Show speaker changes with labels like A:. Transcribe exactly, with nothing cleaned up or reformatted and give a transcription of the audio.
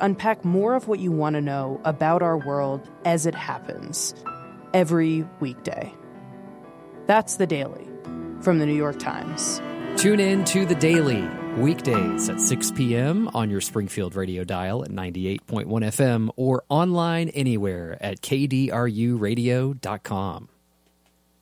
A: unpack more of what you want to know about our world as it happens every weekday. That's The Daily from The New York Times.
B: Tune in to The Daily weekdays at six p.m. on your Springfield radio dial at ninety-eight point one F M or online anywhere at K D R U radio dot com.